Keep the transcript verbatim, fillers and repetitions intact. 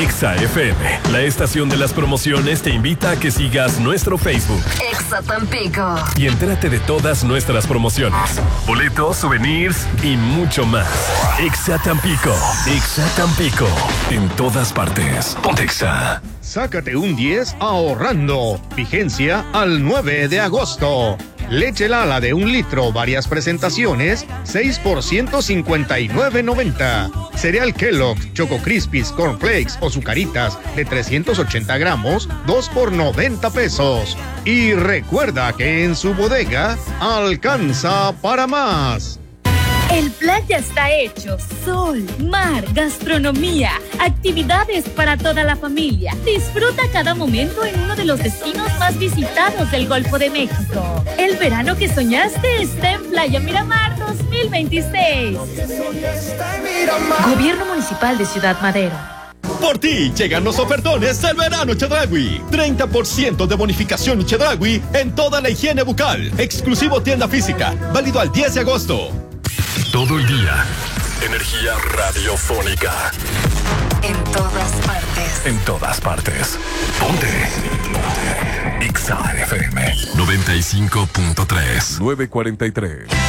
Exa F M, la estación de las promociones, te invita a que sigas nuestro Facebook. Exa Tampico. Y entérate de todas nuestras promociones, boletos, souvenirs y mucho más. Exa Tampico. Exa Tampico. En todas partes. Ponte Exa. Sácate un diez ahorrando. Vigencia al nueve de agosto. Leche Lala de un litro, varias presentaciones, seis por ciento cincuenta y nueve noventa. Cereal Kellogg, Choco Crispies, Corn Flakes o Zucaritas de trescientos ochenta gramos, dos por noventa pesos. Y recuerda que en su bodega alcanza para más. El plan ya está hecho. Sol, mar, gastronomía, actividades para toda la familia. Disfruta cada momento en uno de los destinos más visitados del Golfo de México. El verano que soñaste está en Playa Miramar dos mil veintiséis. Gobierno Municipal de Ciudad Madero. Por ti llegan los ofertones del verano Chedraui. treinta por ciento de bonificación Chedraui en toda la higiene bucal. Exclusivo tienda física. Válido al diez de agosto. Todo el día. Energía radiofónica. En todas partes. En todas partes. Ponte. Ponte. Exa F M noventa y cinco punto tres. nueve cuarenta y tres.